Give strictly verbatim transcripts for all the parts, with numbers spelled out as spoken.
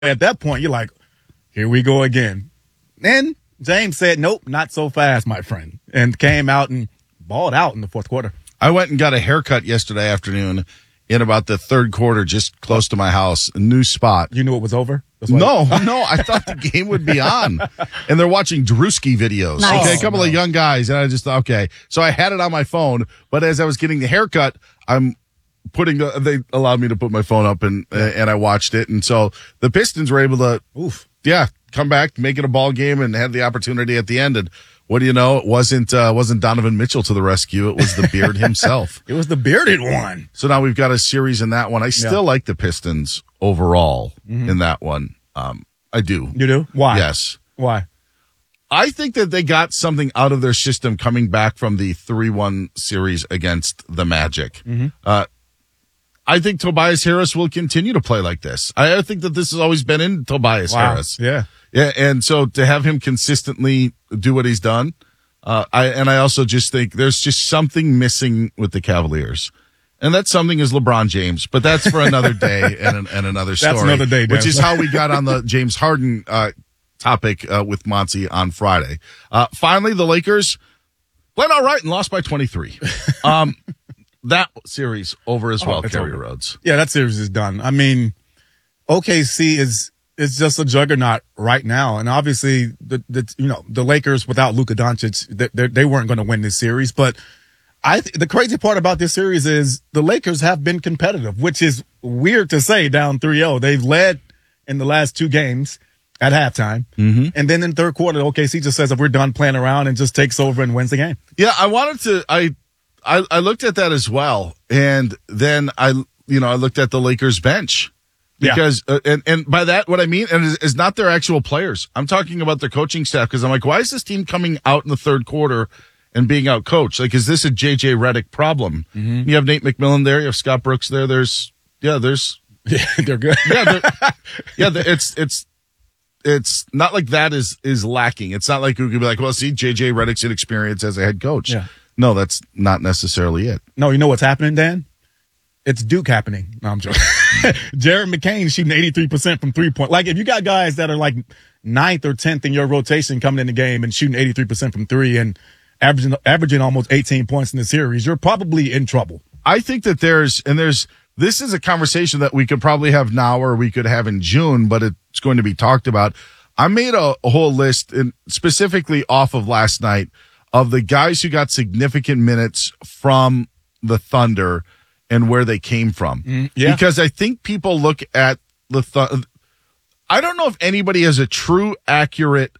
at that point, you're like, here we go again. Then James said, nope, not so fast, my friend, and came out and balled out in the fourth quarter. I went and got a haircut yesterday afternoon in about the third quarter, just close to my house, a new spot. You knew it was over? No, no, I thought the game would be on. And they're watching Drewski videos. Nice. Okay, a couple Oh, no. of young guys, and I just thought, okay. So I had it on my phone, but as I was getting the haircut, I'm putting the, they allowed me to put my phone up and, uh, and I watched it. And so the Pistons were able to, Oof. yeah, come back, make it a ball game, and had the opportunity at the end. And what do you know? It wasn't, uh, wasn't Donovan Mitchell to the rescue. It was the Beard himself. It was the bearded one. So now we've got a series in that one. I still Yeah. like the Pistons overall in that one. Um, I do. You do? Why? Yes. Why? I think that they got something out of their system coming back from the three one series against the Magic. Mm-hmm. Uh, I think Tobias Harris will continue to play like this. I, I think that this has always been in Tobias Wow. Harris. Yeah. Yeah. And so to have him consistently do what he's done, uh, I, and I also just think there's just something missing with the Cavaliers. And that something is LeBron James, but that's for another day and, and another story. That's another day, Dan. Which is how we got on the James Harden, uh, topic, uh, with Monty on Friday. Uh, finally, the Lakers played all right and lost by twenty-three. Um, that series over as well, it's Kerry over. Rhodes. Yeah, that series is done. I mean, O K C is is just a juggernaut right now, and obviously the the you know the Lakers without Luka Doncic, they, they, they weren't going to win this series. But I th- the crazy part about this series is the Lakers have been competitive, which is weird to say down three oh. They've led in the last two games at halftime, mm-hmm. and then in third quarter, O K C just says, "If we're done playing around," and just takes over and wins the game. Yeah, I wanted to. I, I I looked at that as well, and then I you know I looked at the Lakers bench because Yeah. uh, and and by that what I mean and is, is not their actual players. I'm talking about their coaching staff because I'm like, why is this team coming out in the third quarter and being out coached? Like, is this a J J Redick problem? Mm-hmm. You have Nate McMillan there, you have Scott Brooks there. There's yeah, there's Yeah, they're good. yeah, they're- yeah. the- It's it's. It's not like that is is lacking. It's not like we could be like, well, see, J J Redick's inexperience as a head coach. Yeah. No, that's not necessarily it. No, you know what's happening, Dan? It's Duke happening. No, I'm joking. Jared McCain shooting eighty-three percent from three point. Like, if you got guys that are like ninth or tenth in your rotation coming in the game and shooting eighty-three percent from three and averaging averaging almost eighteen points in the series, you're probably in trouble. I think that there's and there's this is a conversation that we could probably have now or we could have in June, but it's going to be talked about. I made a, a whole list, and specifically off of last night, of the guys who got significant minutes from the Thunder and where they came from. Mm, yeah. Because I think people look at the Thunder. I don't know if anybody has a true, accurate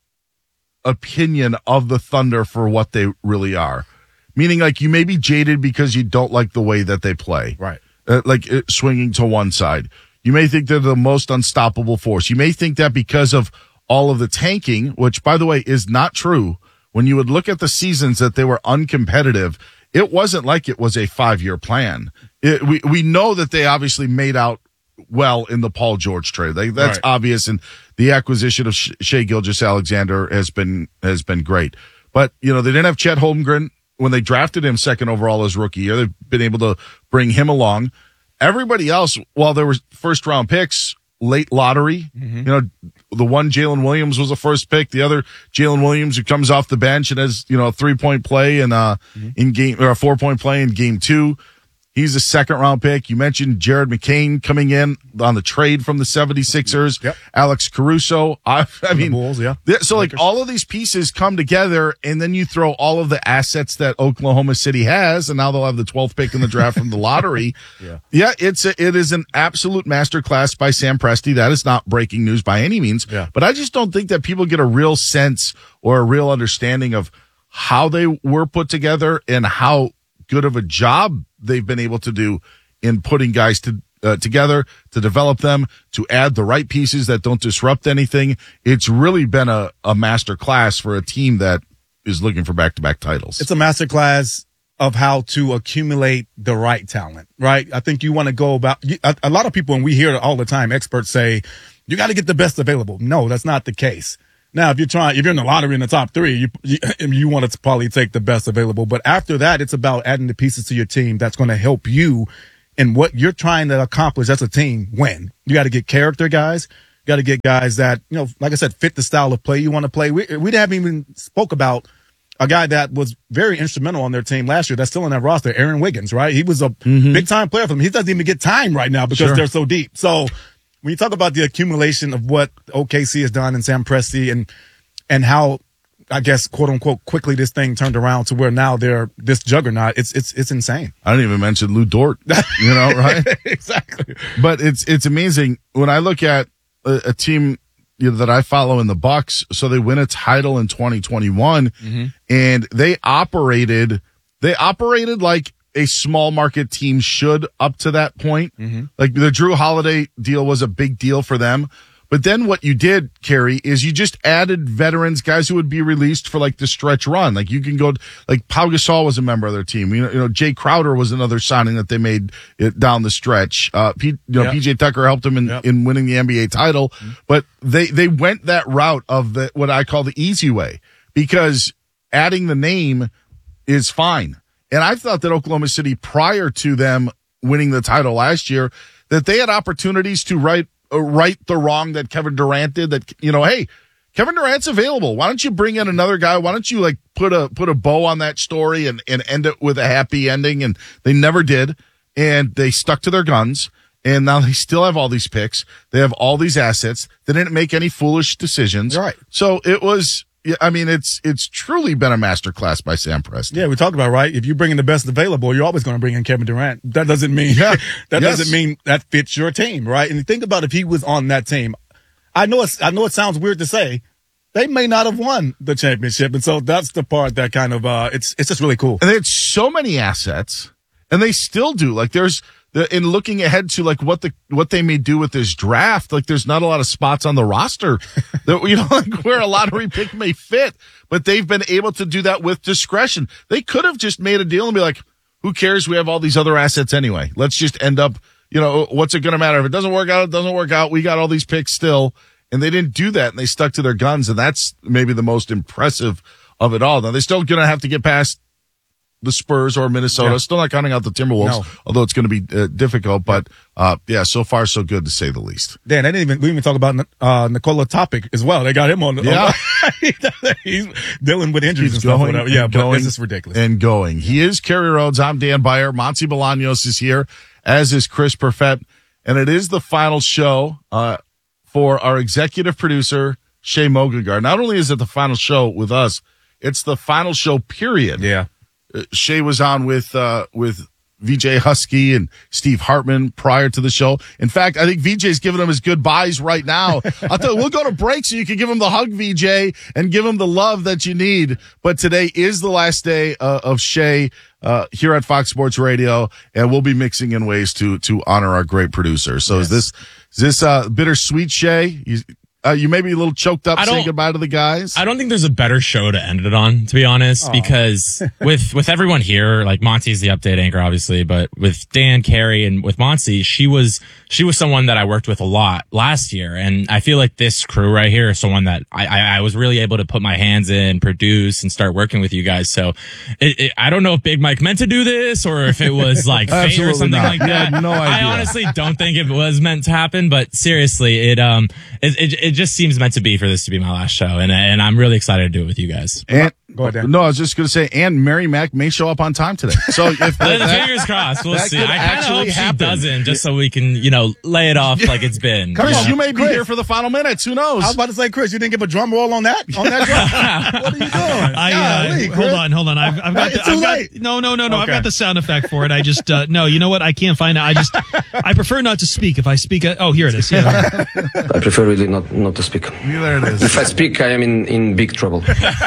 opinion of the Thunder for what they really are. Meaning, like, you may be jaded because you don't like the way that they play. Right. Uh, like uh, swinging to one side. You may think they're the most unstoppable force. You may think that because of all of the tanking, which, by the way, is not true. When you would look at the seasons that they were uncompetitive, it wasn't like it was a five-year plan. It, we we know that they obviously made out well in the Paul George trade. Like, that's Right. obvious, and the acquisition of Shea Gilgeous-Alexander has been has been great. But you know they didn't have Chet Holmgren when they drafted him second overall as rookie year. They've been able to bring him along. Everybody else, while there were first round picks, late lottery, mm-hmm. you know, the one Jalen Williams was a first pick. The other Jalen Williams who comes off the bench and has, you know, a three point play and uh mm-hmm. in game or a four point play in game two. He's a second round pick. You mentioned Jared McCain coming in on the trade from the seventy-sixers. Yep. Alex Caruso. I, I mean, the Bulls, yeah. th- so Lakers. like all of these pieces come together, and then you throw all of the assets that Oklahoma City has, and now they'll have the twelfth pick in the draft from the lottery. Yeah. Yeah, it's a, it is an absolute masterclass by Sam Presti. That is not breaking news by any means. Yeah. But I just don't think that people get a real sense or a real understanding of how they were put together and how good of a job they've been able to do in putting guys to, uh, together, to develop them, to add the right pieces that don't disrupt anything. It's really been a, a master class for a team that is looking for back-to-back titles. It's a masterclass of how to accumulate the right talent, right? I think you want to go about a, a lot of people, and we hear it all the time, experts say, you got to get the best available. No, that's not the case. Now, if you're trying, if you're in the lottery in the top three, you, you, you want to probably take the best available. But after that, it's about adding the pieces to your team that's going to help you in what you're trying to accomplish as a team win. You got to get character guys. got to get guys that, you know, like I said, fit the style of play you want to play. We, we haven't even spoke about a guy that was very instrumental on their team last year that's still in that roster, Aaron Wiggins, right? He was a mm-hmm. big-time player for them. He doesn't even get time right now because sure. they're so deep. So when you talk about the accumulation of what O K C has done and Sam Presti and and how, I guess, quote-unquote, quickly this thing turned around to where now they're this juggernaut, it's it's it's insane. I didn't even mention Lou Dort, you know, right? Exactly. But it's it's amazing. When I look at a, a team you know, that I follow in the Bucks, so they win a title in twenty twenty-one, mm-hmm. and they operated, they operated like a small market team should up to that point. Mm-hmm. Like the Drew Holiday deal was a big deal for them. But then what you did, Kerry, is you just added veterans, guys who would be released for like the stretch run. Like you can go, like Pau Gasol was a member of their team. You know, you know Jay Crowder was another signing that they made it down the stretch. Uh, P, you know, yep. P J Tucker helped them in, yep. in winning the N B A title. Mm-hmm. But they, they went that route of the, what I call the easy way, because adding the name is fine. And I thought that Oklahoma City, prior to them winning the title last year, that they had opportunities to right, uh, right the wrong that Kevin Durant did. That, you know, hey, Kevin Durant's available. Why don't you bring in another guy? Why don't you like put a put a bow on that story and, and end it with a happy ending? And they never did. And they stuck to their guns. And now they still have all these picks. They have all these assets. They didn't make any foolish decisions. Right. So it was. Yeah, I mean, it's it's truly been a masterclass by Sam Presti. Yeah, we talked about, right? If you bring in the best available, you're always going to bring in Kevin Durant. That doesn't mean yeah. that yes. doesn't mean that fits your team, right? And think about if he was on that team. I know it's I know it sounds weird to say, they may not have won the championship, and so that's the part that kind of uh, it's it's just really cool. And they had so many assets, and they still do. Like there's. The, in looking ahead to like what the what they may do with this draft, like there's not a lot of spots on the roster that you know like where a lottery pick may fit, but they've been able to do that with discretion. They could have just made a deal and be like, "Who cares? We have all these other assets anyway. Let's just end up, you know, what's it going to matter if it doesn't work out? It doesn't work out. We got all these picks still." And they didn't do that, and they stuck to their guns, and that's maybe the most impressive of it all. Now they're still going to have to get past the Spurs or Minnesota. Yeah. Still not counting out the Timberwolves, no. although it's going to be uh, difficult. But uh, yeah, so far so good to say the least. Dan, they didn't even we didn't even talk about uh, Nikola Topic as well. They got him on. The, yeah, on, he's dealing with injuries He's and going, stuff. Yeah, and but going, this is ridiculous. And going. He is Kerry Rhodes. I'm Dan Beyer. Monty Bolaños is here, as is Chris Perfett, and it is the final show uh, for our executive producer Shay Mogagar. Not only is it the final show with us, it's the final show. Period. Yeah. Uh, Shay was on with, uh, with V J Husky and Steve Hartman prior to the show. In fact, I think V J's giving him his goodbyes right now. I'll tell you, we'll go to break so you can give him the hug, V J, and give him the love that you need. But today is the last day uh, of Shay uh, here at Fox Sports Radio, and we'll be mixing in ways to to honor our great producer. So yes. is this is this uh, bittersweet, Shay? You, Uh, you may be a little choked up saying goodbye to the guys. I don't think there's a better show to end it on, to be honest, Aww. because with, with everyone here, like Monty's the update anchor, obviously, but with Dan, Kerry, and with Monty, she was, she was someone that I worked with a lot last year. And I feel like this crew right here is someone that I, I, I was really able to put my hands in, produce, and start working with you guys. So it, it, I don't know if Big Mike meant to do this or if it was like fate or something not. like that. No idea. I honestly don't think it was meant to happen, but seriously, it, um, it, it, it just seems meant to be for this to be my last show, and and I'm really excited to do it with you guys. And go ahead, Dan. No, I was just going to say, and Mary Mac may show up on time today. So if that, that, fingers crossed, we'll see. I kind of hope happen. she doesn't, just so we can, you know, lay it off like it's been. Chris, you, know? you may be Chris. here for the final minutes. Who knows? I was about to say, Chris, you didn't give a drum roll on that on that drum. What are you doing? I, uh, Golly, hold on, hold on. I've, I've got. It's the, too I've late. Got, no, no, no, no. Okay. I've got the sound effect for it. I just uh, no. You know what? I can't find it. I just I prefer not to speak. If I speak, uh, oh, here it is. Yeah. I prefer really not not to speak. Yeah, there it is. If I speak, I am in, in big trouble.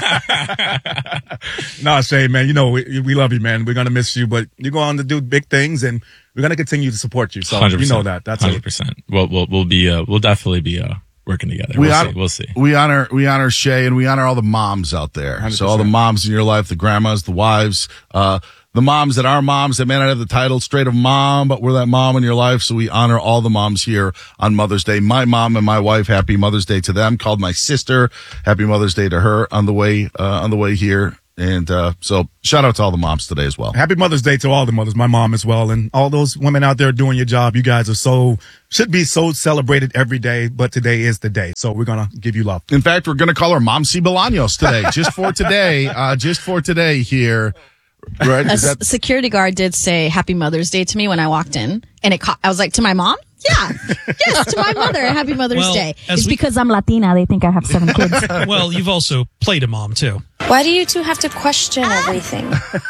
No, Shay, man, you know, we, we love you, man. We're going to miss you, but you're going to do big things, and we're going to continue to support you. So one hundred percent. You know that. That's one hundred percent. We'll, we'll, we'll be, uh, we'll definitely be, uh, working together. We we'll, honor, see. we'll see. We honor, we honor Shay, and we honor all the moms out there. one hundred percent. So all the moms in your life, the grandmas, the wives, uh, the moms that are moms that may not have the title straight of mom, but we're that mom in your life. So we honor all the moms here on Mother's Day. My mom and my wife, happy Mother's Day to them. Called my sister, happy Mother's Day to her on the way, uh, on the way here. And uh, so shout out to all the moms today as well. Happy Mother's Day to all the mothers, my mom as well, and all those women out there doing your job. You guys are so, should be so celebrated every day, but today is the day. So we're going to give you love. In fact, we're going to call her Momsy Bolaños today, just for today, uh, just for today here. Right? A Is that- s- security guard did say Happy Mother's Day to me when I walked in, and it ca- I was like, to my mom? Yeah. Yes, to my mother. Happy Mother's Well, Day. as It's we- because I'm Latina. They think I have seven kids. Well, you've also played a mom, too. Why do you two have to question everything?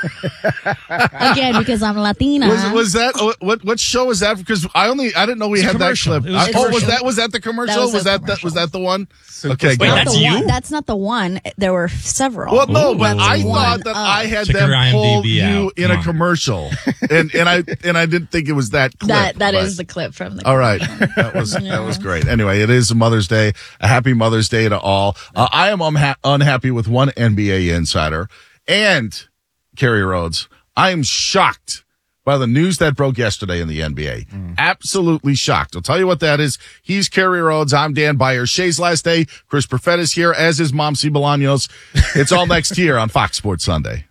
Again, because I'm Latina. Was, was that what? What show was that? Because I only I didn't know we It's a had that commercial. clip. It was I- a oh, was commercial. that was that the commercial? That was was a that, that commercial. was that the one? Superstar. Okay, Wait, good. Not that's the you? one. That's not the one. There were several. Well, no, but Ooh. I One thought that of. I had Check them your pull IMDb you out. in Come a on. commercial, and and I and I didn't think it was that clip. that that but- is the clip from the. All right, that was that was great. Anyway, it is Mother's Day. A happy Mother's Day to all. Uh, I am unha- unhappy with one N B A insider and Kerry Rhodes. I am shocked by the news that broke yesterday in the N B A. Mm. Absolutely shocked. I'll tell you what that is. He's Kerry Rhodes. I'm Dan Byer. Shay's last day. Chris Perfett is here, as is Momsy Bolaños. It's all next year on Fox Sports Sunday.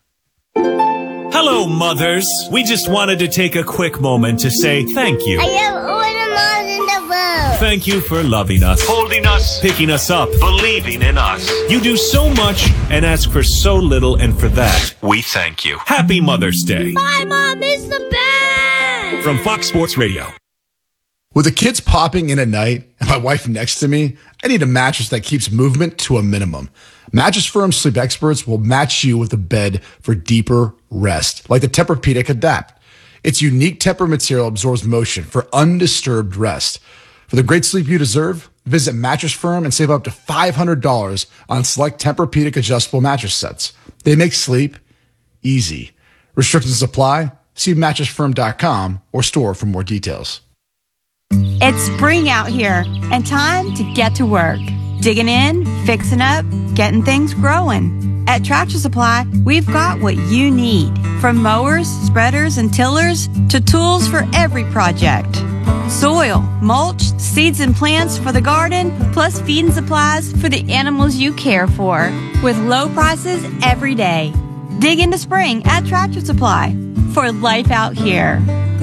Hello, mothers. We just wanted to take a quick moment to say thank you. I am all the moms in the world. Thank you for loving us, holding us, picking us up, believing in us. You do so much and ask for so little, and for that, we thank you. Happy Mother's Day. My mom is the best. From Fox Sports Radio. With the kids popping in at night and my wife next to me, I need a mattress that keeps movement to a minimum. Mattress Firm Sleep Experts will match you with a bed for deeper rest, like the Tempur-Pedic Adapt. Its unique Tempur material absorbs motion for undisturbed rest. For the great sleep you deserve, visit Mattress Firm and save up to five hundred dollars on select Tempur-Pedic adjustable mattress sets. They make sleep easy. Restrictions apply. See mattress firm dot com or store for more details. It's spring out here and time to get to work. Digging in, fixing up, getting things growing. At Tractor Supply, we've got what you need. From mowers, spreaders, and tillers to tools for every project. Soil, mulch, seeds and plants for the garden, plus feed and supplies for the animals you care for. With low prices every day. Dig into spring at Tractor Supply for life out here.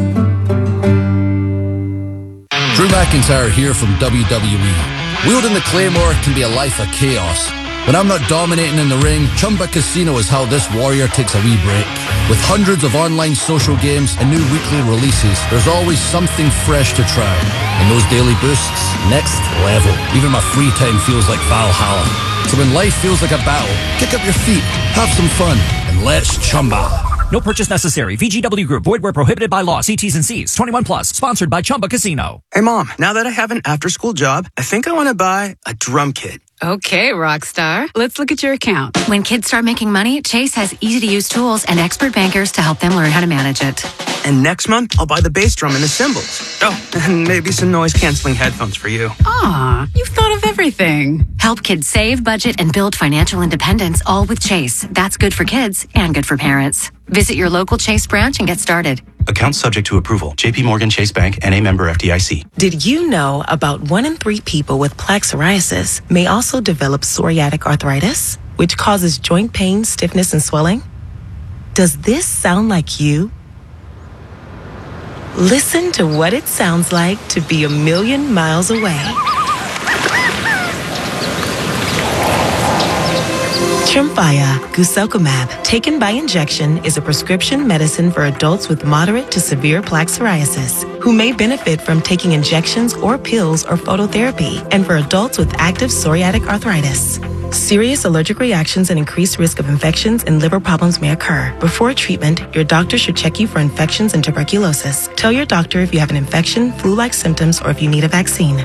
Drew McIntyre here from W W E. Wielding the Claymore can be a life of chaos. When I'm not dominating in the ring, Chumba Casino is how this warrior takes a wee break. With hundreds of online social games and new weekly releases, there's always something fresh to try. And those daily boosts, next level. Even my free time feels like Valhalla. So when life feels like a battle, kick up your feet, have some fun, and let's Chumba. No purchase necessary. V G W Group. Void where prohibited by law. See T's and C's. twenty-one plus. Sponsored by Chumba Casino. Hey, Mom. Now that I have an after-school job, I think I want to buy a drum kit. Okay, Rockstar. Let's look at your account. When kids start making money, Chase has easy-to-use tools and expert bankers to help them learn how to manage it. And next month, I'll buy the bass drum and the cymbals. Oh, and maybe some noise-canceling headphones for you. Aw, you've thought of everything. Help kids save, budget, and build financial independence, all with Chase. That's good for kids and good for parents. Visit your local Chase branch and get started. Account subject to approval. J P Morgan Chase Bank and a member F D I C. Did you know about one in three people with plaque psoriasis may also develop psoriatic arthritis, which causes joint pain, stiffness, and swelling? Does this sound like you? Listen to what it sounds like to be a million miles away. Tremfya guselkumab, taken by injection, is a prescription medicine for adults with moderate to severe plaque psoriasis who may benefit from taking injections or pills or phototherapy, and for adults with active psoriatic arthritis. Serious allergic reactions and increased risk of infections and liver problems may occur. Before treatment, your doctor should check you for infections and tuberculosis. Tell your doctor if you have an infection, flu-like symptoms, or if you need a vaccine.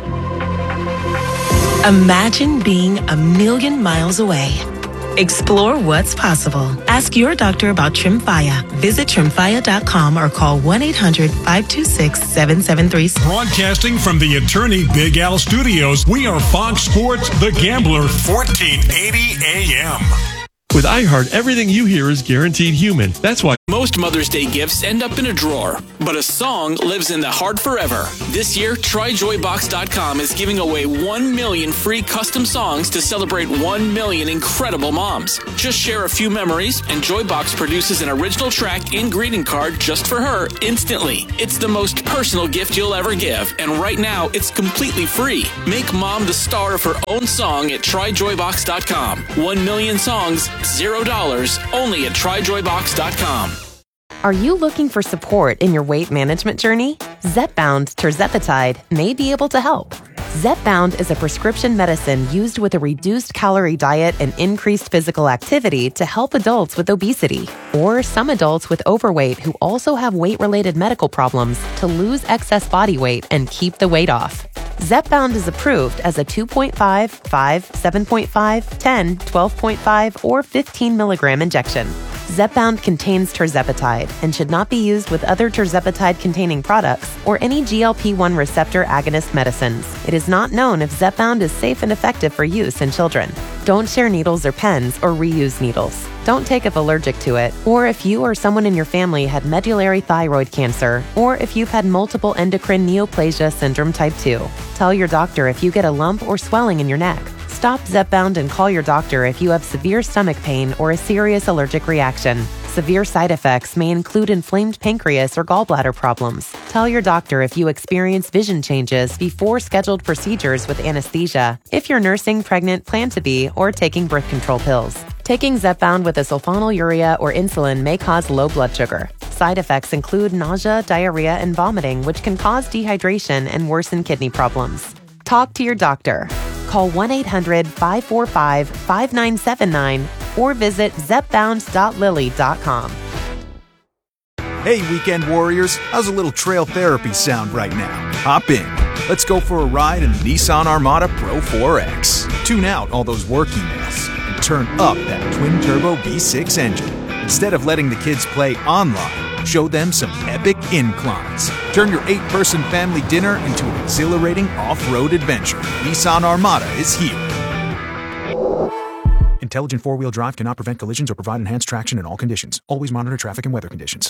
Imagine being a million miles away. Explore what's possible. Ask your doctor about Tremfya. Visit tremfya dot com or call one eight hundred five two six seven seven three six. Broadcasting from the Attorney Big Al Studios, we are Fox Sports The Gambler, fourteen eighty A M. With iHeart, everything you hear is guaranteed human. That's why most Mother's Day gifts end up in a drawer, but a song lives in the heart forever. This year, try joy box dot com is giving away one million free custom songs to celebrate one million incredible moms. Just share a few memories, and Joybox produces an original track and greeting card just for her instantly. It's the most personal gift you'll ever give, and right now, it's completely free. Make mom the star of her own song at try joy box dot com. One million songs, zero dollars, only at try joy box dot com. Are you looking for support in your weight management journey? Zepbound tirzepatide may be able to help. Zepbound is a prescription medicine used with a reduced calorie diet and increased physical activity to help adults with obesity or some adults with overweight who also have weight-related medical problems to lose excess body weight and keep the weight off. Zepbound is approved as a two point five, five, seven point five, ten, twelve point five, or fifteen milligram injection. Zepbound contains tirzepatide and should not be used with other tirzepatide-containing products or any G L P one receptor agonist medicines. It is not known if Zepbound is safe and effective for use in children. Don't share needles or pens or reuse needles. Don't take if allergic to it, or if you or someone in your family had medullary thyroid cancer, or if you've had multiple endocrine neoplasia syndrome type two. Tell your doctor if you get a lump or swelling in your neck. Stop Zepbound and call your doctor if you have severe stomach pain or a serious allergic reaction. Severe side effects may include inflamed pancreas or gallbladder problems. Tell your doctor if you experience vision changes before scheduled procedures with anesthesia, if you're nursing, pregnant, plan to be, or taking birth control pills. Taking Zepbound with a sulfonylurea or insulin may cause low blood sugar. Side effects include nausea, diarrhea, and vomiting, which can cause dehydration and worsen kidney problems. Talk to your doctor. Call one eight hundred, five four five, five nine seven nine or visit zepbound dot lilly dot com. Hey, weekend warriors, how's a little trail therapy sound right now? Hop in. Let's go for a ride in the Nissan Armada Pro four X. Tune out all those work emails and turn up that twin-turbo V six engine. Instead of letting the kids play online, show them some epic inclines. Turn your eight-person family dinner into an exhilarating off-road adventure. Nissan Armada is here. Intelligent four-wheel drive cannot prevent collisions or provide enhanced traction in all conditions. Always monitor traffic and weather conditions.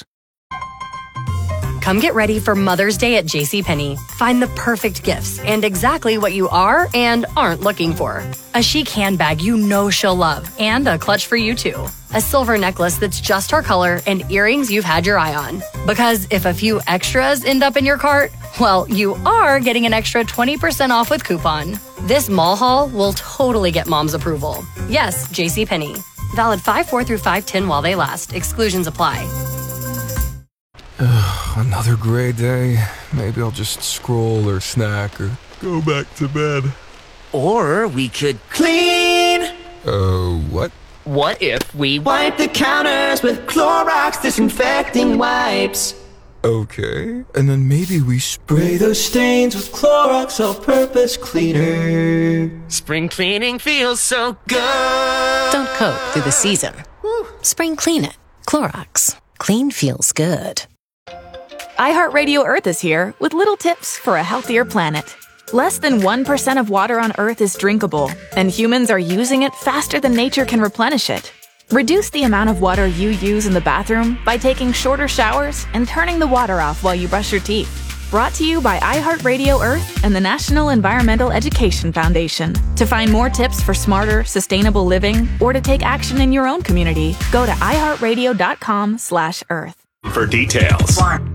Come get ready for Mother's Day at JCPenney. Find the perfect gifts and exactly what you are and aren't looking for. A chic handbag you know she'll love and a clutch for you too. A silver necklace that's just her color and earrings you've had your eye on. Because if a few extras end up in your cart, well, you are getting an extra twenty percent off with coupon. This mall haul will totally get mom's approval. Yes, JCPenney. Valid five four through five ten while they last. Exclusions apply. Another gray day. Maybe I'll just scroll or snack or go back to bed. Or we could clean. Uh, what? What if we wipe the counters with Clorox disinfecting wipes? Okay. And then maybe we spray those stains with Clorox all-purpose cleaner. Spring cleaning feels so good. Don't cope through the season. Woo. Spring clean it. Clorox. Clean feels good. iHeartRadio Earth is here with little tips for a healthier planet. Less than one percent of water on Earth is drinkable, and humans are using it faster than nature can replenish it. Reduce the amount of water you use in the bathroom by taking shorter showers and turning the water off while you brush your teeth. Brought to you by iHeartRadio Earth and the National Environmental Education Foundation. To find more tips for smarter, sustainable living or to take action in your own community, go to iHeartRadio.com slash Earth. For details.